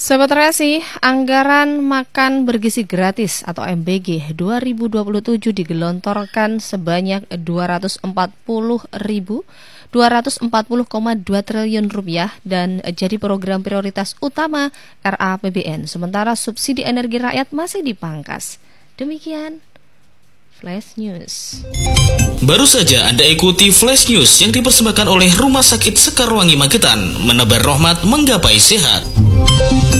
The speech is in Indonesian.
Sobat Resi, anggaran makan bergizi gratis atau MBG 2027 digelontorkan sebanyak 240,2 triliun rupiah dan jadi program prioritas utama RAPBN. Sementara subsidi energi rakyat masih dipangkas. Demikian Flash News. Baru saja Anda ikuti Flash News yang dipersembahkan oleh Rumah Sakit Sekarwangi Magetan, menebar rahmat menggapai sehat.